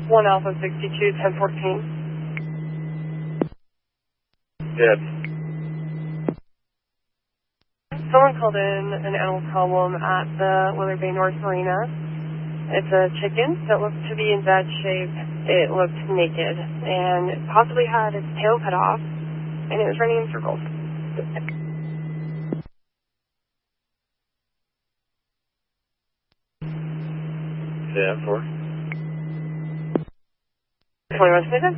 1 Alpha 62, 1014. Dead. Someone called in an animal problem at the Willard Bay North Marina. It's a chicken that looked to be in bad shape. It looked naked and it possibly had its tail cut off, and it was running in circles. Yeah, 4. 21 Smith.